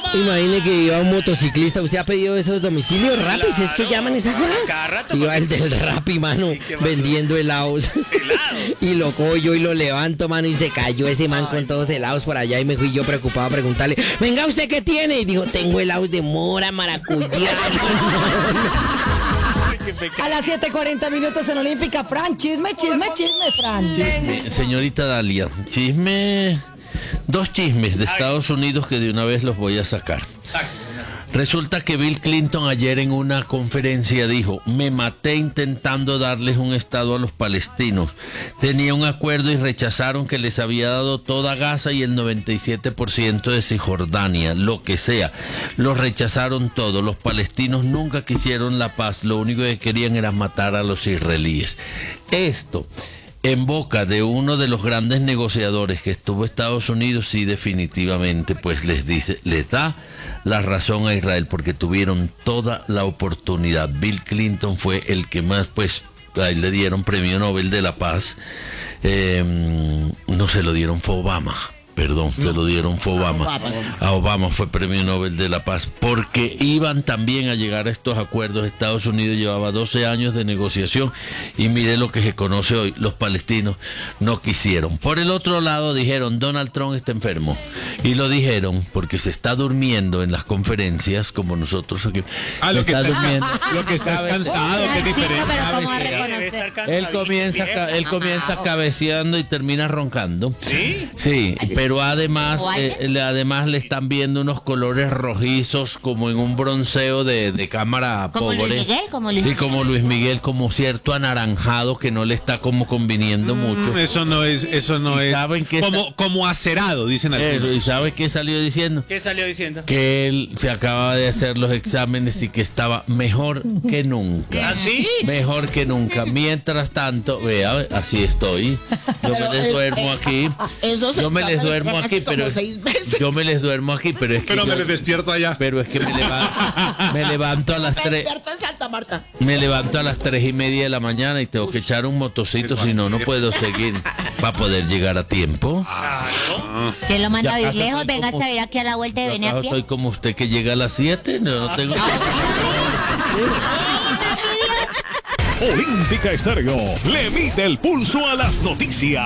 Imagine que iba un motociclista, ¿usted ha pedido esos domicilios rápidos? Claro, ¿Es que llaman esa cosa? cada rato, Iba porque- el del Rappi, mano, ¿Y qué pasó? vendiendo helados. Helados. Y lo cojo yo y lo levanto, mano, y se cayó ese man con todos helados por allá y me fui yo preocupado a preguntarle, venga, ¿usted qué tiene? Y dijo, tengo helados de mora, maracuyá. A las 7:40 minutos en Olímpica. Fran, chisme, Fran. Señorita Dalia, chisme, dos chismes de Estados Unidos que de una vez los voy a sacar. Resulta que Bill Clinton ayer en una conferencia dijo, me maté intentando darles un estado a los palestinos. Tenía un acuerdo y rechazaron que les había dado toda Gaza y el 97% de Cisjordania, lo que sea. Los rechazaron todo. Los palestinos nunca quisieron la paz, lo único que querían era matar a los israelíes. Esto, en boca de uno de los grandes negociadores que estuvo Estados Unidos, sí definitivamente pues les da la razón a Israel porque tuvieron toda la oportunidad. Bill Clinton fue el que más pues a él le dieron premio Nobel de la Paz, no se lo dieron, fue Obama. Perdón, se lo dieron fue Obama. A Obama fue premio Nobel de la Paz, porque iban también a llegar a estos acuerdos. Estados Unidos llevaba 12 años de negociación y mire lo que se conoce hoy. Los palestinos no quisieron. Por el otro lado dijeron, Donald Trump está enfermo. Y lo dijeron porque se está durmiendo en las conferencias, como nosotros aquí. Lo que Está estás durmiendo. Lo que estás cansado, que es diferente. Pero ¿cómo va a Debe reconocer? estar Él comienza, cansadísimo, él comienza cabeceando y termina roncando. ¿Sí? Sí, pero además, ¿O alguien? además le están viendo unos colores rojizos como en un bronceo de cámara ¿Como pobre. Luis Miguel? ¿Como Luis Sí, Miguel? como Luis Miguel, como cierto anaranjado que no le está como conviniendo mucho. Eso no es ¿Saben qué como acerado, dicen Eso, algunos. ¿y sabe qué salió diciendo? ¿Qué salió diciendo? Que él se acaba de hacer los exámenes y que estaba mejor que nunca. ¿Ah, sí? Mejor que nunca. Mientras tanto, vea, así estoy. Yo me les duermo aquí. Yo me les duermo aquí, pero yo me les duermo aquí, pero es que Pero me yo- les despierto allá. pero es que me levanto a las 3. Me levanto a las 3:30 de la mañana y tengo que echar un motocito, si no, no puedo seguir para poder llegar a tiempo. ¿Quién lo manda a Ya vivir acaso lejos? estoy Venga como- a vivir aquí a la vuelta y Yo viene a acaso pie. estoy como usted que llega a las 7, no tengo... Olímpica Estéreo le mide el pulso a las noticias.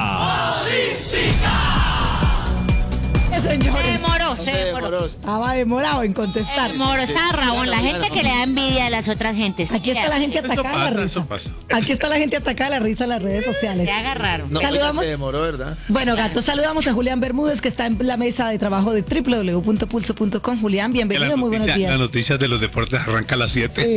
Señores, Se demoró. estaba demorado en contestar. Estaba rabón. La gente que le da envidia a las otras gentes. Aquí está la gente atacada de la Eso risa. pasa. Aquí está la gente atacada de la risa en las redes sociales. Se agarraron. Saludamos. Se demoró, ¿verdad? Bueno, gato, saludamos a Julián Bermúdez, que está en la mesa de trabajo de www.pulso.com. Julián, bienvenido, muy buenos La días. noticia de los deportes arranca a las 7.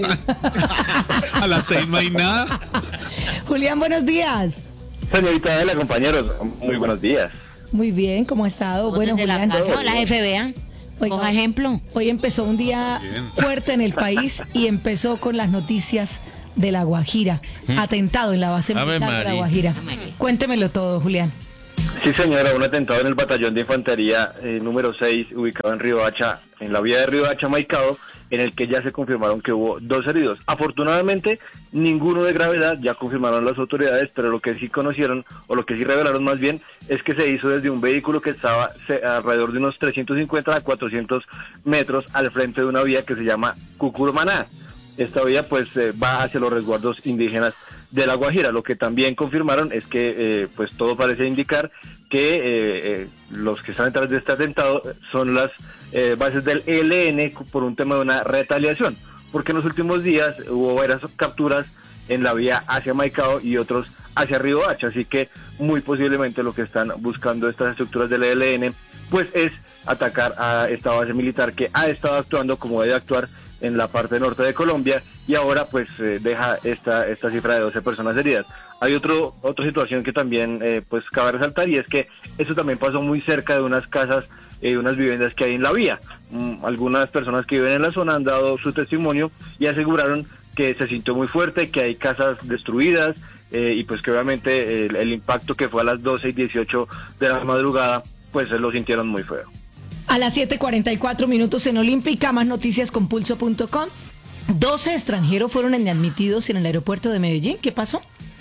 A las 6 no hay nada. Julián, buenos días. Señorita Adela, compañeros, muy buenos días. Muy bien, ¿cómo ha estado? Bueno, Desde la Julián. casa, la FBA. Oiga, Coja ejemplo. Hoy empezó un día fuerte en el país y empezó con las noticias de La Guajira. Atentado en la base Ave militar de La María. Guajira. Ave María. Cuéntemelo todo, Julián. Sí, señora, un atentado en el batallón de infantería número 6, ubicado en Riohacha, en la vía de Riohacha, Maicao, en el que ya se confirmaron que hubo 2 heridos. Afortunadamente, ninguno de gravedad, ya confirmaron las autoridades, pero lo que sí conocieron, o lo que sí revelaron más bien, es que se hizo desde un vehículo que estaba alrededor de unos 350 a 400 metros al frente de una vía que se llama Cucurumaná. Esta vía pues va hacia los resguardos indígenas de La Guajira. Lo que también confirmaron es que pues todo parece indicar que los que están detrás de este atentado son las bases del ELN por un tema de una retaliación, porque en los últimos días hubo varias capturas en la vía hacia Maicao y otros hacia Riohacha, así que muy posiblemente lo que están buscando estas estructuras del ELN pues es atacar a esta base militar que ha estado actuando como debe actuar en la parte norte de Colombia y ahora pues deja esta cifra de 12 personas heridas. Hay otra situación que también pues cabe resaltar, y es que eso también pasó muy cerca de unas casas, unas viviendas que hay en la vía. Algunas personas que viven en la zona han dado su testimonio y aseguraron que se sintió muy fuerte, que hay casas destruidas y pues que obviamente el impacto que fue a las 12:18 de la madrugada pues lo sintieron muy feo. A las 7:44 minutos en Olímpica, más noticias con pulso.com. 12 extranjeros fueron admitidos en el aeropuerto de Medellín. ¿Qué pasó?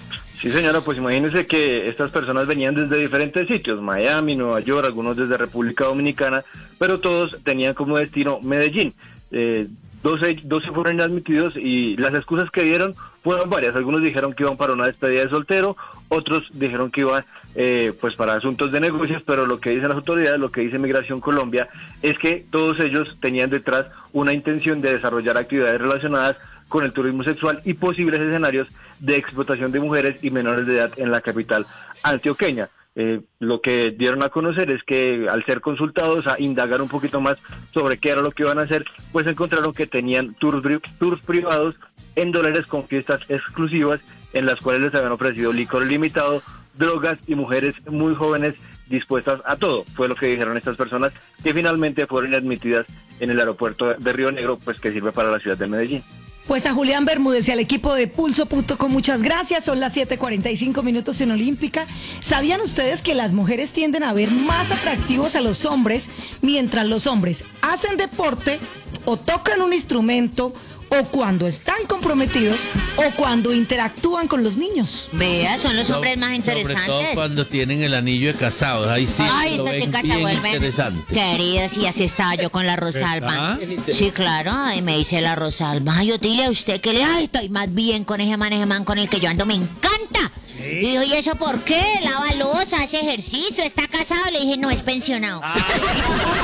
Sí, señora, pues imagínese que estas personas venían desde diferentes sitios, Miami, Nueva York, algunos desde República Dominicana, pero todos tenían como destino Medellín. 12 fueron admitidos y las excusas que dieron fueron varias. Algunos dijeron que iban para una despedida de soltero, otros dijeron que iban pues para asuntos de negocios, pero lo que dicen las autoridades, lo que dice Migración Colombia, es que todos ellos tenían detrás una intención de desarrollar actividades relacionadas con el turismo sexual y posibles escenarios de explotación de mujeres y menores de edad en la capital antioqueña. Lo que dieron a conocer es que al ser consultados a indagar un poquito más sobre qué era lo que iban a hacer, pues encontraron que tenían tours privados en dólares con fiestas exclusivas en las cuales les habían ofrecido licor limitado, drogas y mujeres muy jóvenes dispuestas a todo. Fue lo que dijeron estas personas que finalmente fueron admitidas en el aeropuerto de Río Negro, pues que sirve para la ciudad de Medellín. Pues a Julián Bermúdez y al equipo de Pulso.com muchas gracias. Son las 7:45 en Olímpica. ¿Sabían ustedes que las mujeres tienden a ver más atractivos a los hombres mientras los hombres hacen deporte o tocan un instrumento o cuando están comprometidos o cuando interactúan con los niños? Vea, son los hombres más Sobre todo interesantes. cuando tienen el anillo de casados. Ahí sí Ay, lo esa ven tica se bien vuelve. interesante. Querida, sí, así estaba yo con la Rosalba. ¿Verdad? Sí, claro, y me dice la Rosalba, ay, Otilia, ¿usted qué le? Ay, estoy más bien con ese man con el que yo ando, me encanta. Y dijo, ¿y eso por qué? Lava loza, hace ejercicio, está casado. Le dije, no, es pensionado.